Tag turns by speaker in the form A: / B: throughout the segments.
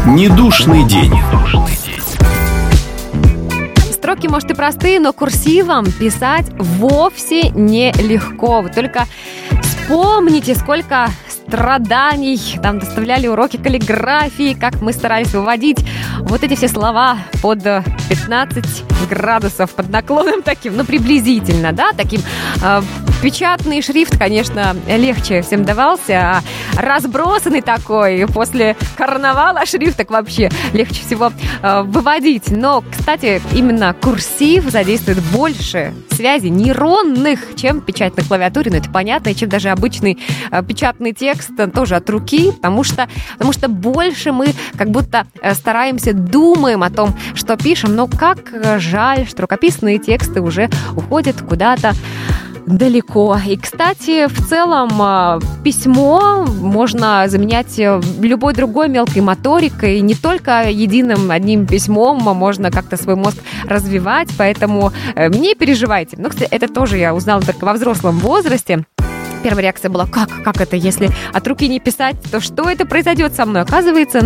A: Недушный день.
B: Строки, может, и простые, но курсивом писать вовсе нелегко. Вы только вспомните, сколько страданий там доставляли уроки каллиграфии, как мы старались выводить вот эти все слова под 15 градусов, под наклоном таким, ну, приблизительно, да, таким. Печатный шрифт, конечно, легче всем давался, а разбросанный такой после карнавала шрифт так вообще легче всего выводить. Но, кстати, именно курсив задействует больше связей нейронных, чем печать на клавиатуре, но это понятно, и чем даже обычный печатный текст тоже от руки, потому что больше мы как будто стараемся, думаем о том, что пишем, но как жаль, что рукописные тексты уже уходят куда-то далеко. И, кстати, в целом письмо можно заменять любой другой мелкой моторикой. Не только единым одним письмом можно как-то свой мозг развивать, поэтому не переживайте. Но, кстати, это тоже я узнала только во взрослом возрасте. Первая реакция была, как это, если от руки не писать, то что это произойдет со мной? Оказывается,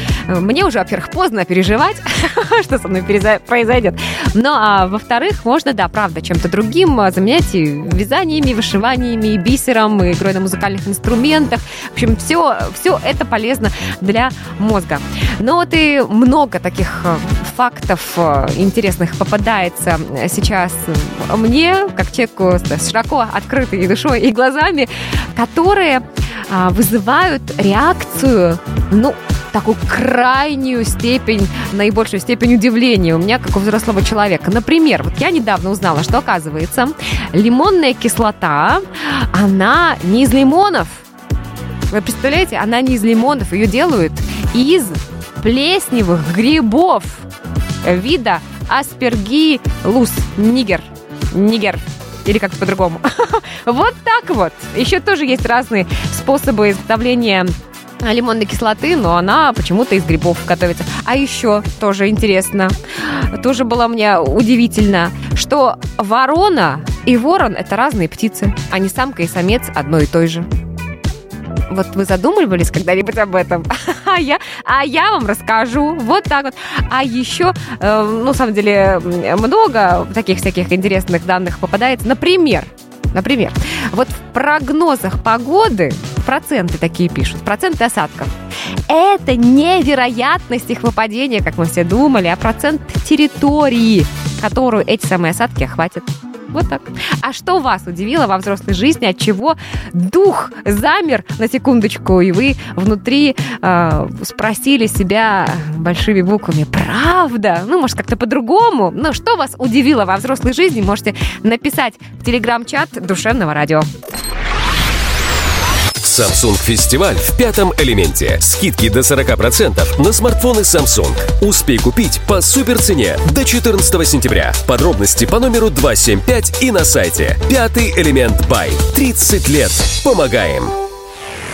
B: мне уже, во-первых, поздно переживать, что со мной произойдет. Ну, а во-вторых, можно, да, правда, чем-то другим заменять и вязаниями, вышиваниями, и бисером, и игрой на музыкальных инструментах. В общем, все это полезно для мозга. Но вот и много таких фактов интересных попадается сейчас мне, как человеку с широко открытой душой и глазами, которые вызывают реакцию, такую крайнюю степень, наибольшую степень удивления у меня, как у взрослого человека. Например, вот я недавно узнала, что, оказывается, лимонная кислота, она не из лимонов. Вы представляете, она не из лимонов, ее делают из плесневых грибов вида Aspergillus niger. Или как-то по-другому. Вот так вот. Еще тоже есть разные способы изготовления лимонной кислоты, но она почему-то из грибов готовится. А еще тоже интересно, тоже было мне удивительно, что ворона и ворон — это разные птицы, а не самка и самец одной и той же. Вот вы задумывались когда-нибудь об этом? А я вам расскажу. Вот так вот. А еще, на самом деле, много таких всяких интересных данных попадается. Например, вот в прогнозах погоды проценты такие пишут, проценты осадков. Это не вероятность их выпадения, как мы все думали, а процент территории, которую эти самые осадки охватят. Вот так. А что вас удивило во взрослой жизни, от чего дух замер на секундочку, и вы внутри спросили себя большими буквами: правда? Может, как-то по-другому? Что вас удивило во взрослой жизни, можете написать в телеграм-чат Душевного радио.
C: Samsung фестиваль в пятом элементе. Скидки до 40% на смартфоны Samsung. Успей купить по суперцене до 14 сентября. Подробности по номеру 275 и на сайте. Пятый элемент Бай. 30 лет. Помогаем.